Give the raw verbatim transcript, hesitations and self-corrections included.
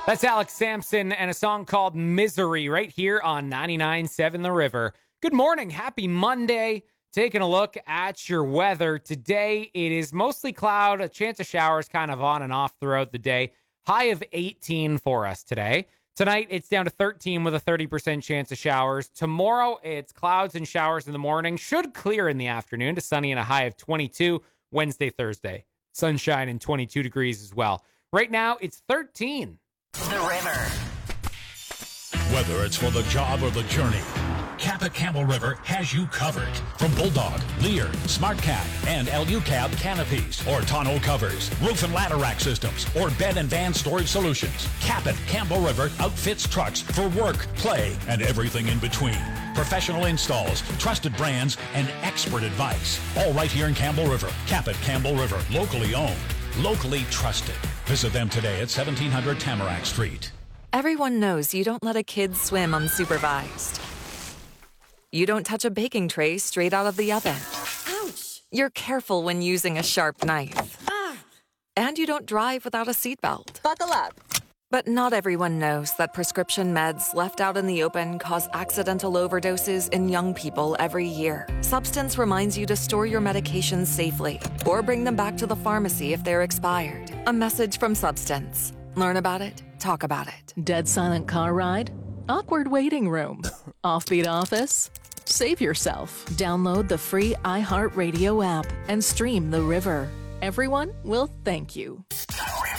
That's Alex Sampson and a song called Misery right here on ninety-nine point seven The River. Good morning. Happy Monday. Taking a look at your weather. Today, it is mostly cloud, a chance of showers kind of on and off throughout the day. High of eighteen for us today. Tonight, it's down to thirteen with a thirty percent chance of showers. Tomorrow, it's clouds and showers in the morning. Should clear in the afternoon to sunny and a high of twenty-two. Wednesday, Thursday, sunshine and twenty-two degrees as well. Right now, it's thirteen. The River. Whether it's for the job or the journey, Cabot Campbell River has you covered. From Bulldog, Lear, Smart Cab, and L U Cab canopies, or tonneau covers, roof and ladder rack systems, or bed and van storage solutions, Cabot Campbell River outfits trucks for work, play, and everything in between. Professional installs, trusted brands, and expert advice. All right here in Campbell River. Cabot Campbell River, locally owned, locally trusted. Visit them today at seventeen hundred Tamarack Street. Everyone knows you don't let a kid swim unsupervised. You don't touch a baking tray straight out of the oven. Ouch! You're careful when using a sharp knife. Ah! And you don't drive without a seatbelt. Buckle up. But not everyone knows that prescription meds left out in the open cause accidental overdoses in young people every year. Substance reminds you to store your medications safely or bring them back to the pharmacy if they're expired. A message from Substance. Learn about it, talk about it. Dead silent car ride? Awkward waiting room? Offbeat office? Save yourself. Download the free iHeartRadio app and stream The River. Everyone will thank you. The River.